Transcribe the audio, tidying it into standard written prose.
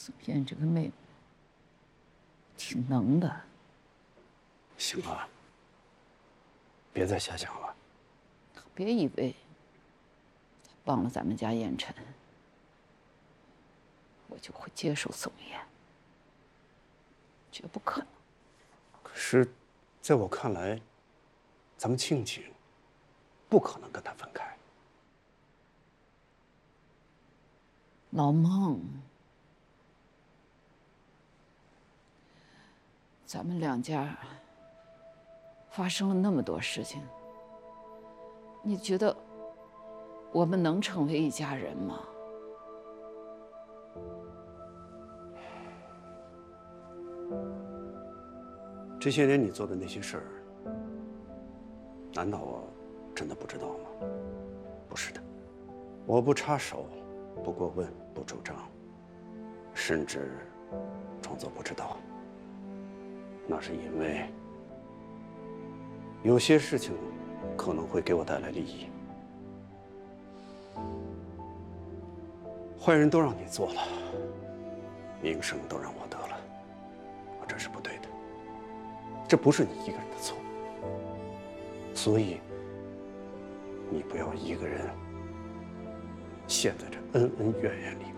宋燕这个妹妹挺能的。 行了，别再瞎想了。 别以为他帮了咱们家燕晨，我就会接受宋燕，绝不可能。 可是，在我看来，咱们庆庆不可能跟他分开。 老孟，咱们两家发生了那么多事情，你觉得我们能成为一家人吗？ 这些年你做的那些事儿，难道我真的不知道吗？不是的，我不插手，不过问，不主张，甚至装作不知道。那是因为有些事情可能会给我带来利益。坏人都让你做了，名声都让我得了，这是不对的。这不是你一个人的错，所以你不要一个人陷在这恩恩怨怨里面。